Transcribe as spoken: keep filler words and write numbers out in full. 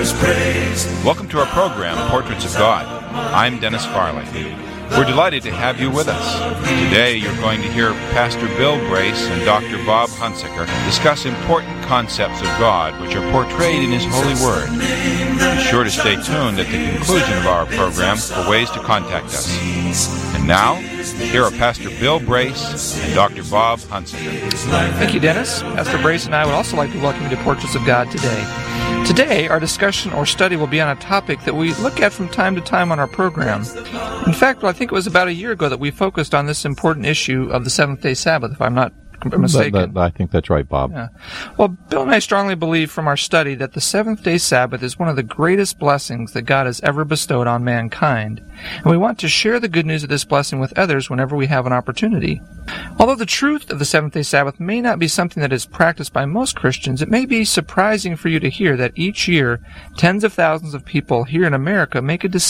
Welcome to our program, Portraits of God. I'm Dennis Farley. We're delighted to have you with us. Today you're going to hear Pastor Bill Brace and Doctor Bob Hunsaker discuss important concepts of God which are portrayed in His holy Word. Be sure to stay tuned at the conclusion of our program for ways to contact us. And now, here are Pastor Bill Brace and Doctor Bob Hunsaker. Thank you, Dennis. Pastor Brace and I would also like to welcome you to Portraits of God today. Today, our discussion or study will be on a topic that we look at from time to time on our program. In fact, I think it was about a year ago that we focused on this important issue of the seventh-day Sabbath, if I'm not mistaken. That, that, I think that's right, Bob. Yeah. Well, Bill and I strongly believe from our study that the seventh-day Sabbath is one of the greatest blessings that God has ever bestowed on mankind, and we want to share the good news of this blessing with others whenever we have an opportunity. Although the truth of the seventh-day Sabbath may not be something that is practiced by most Christians, it may be surprising for you to hear that each year tens of thousands of people here in America make a decision